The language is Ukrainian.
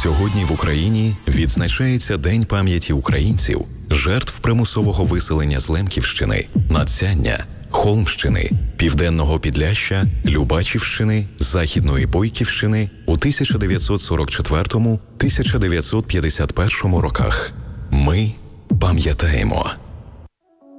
Сьогодні в Україні відзначається День пам'яті українців, жертв примусового виселення з Лемківщини, Надсяння, Холмщини, Південного Підляшшя, Любачівщини, Західної Бойківщини у 1944-1951 роках. Ми пам'ятаємо.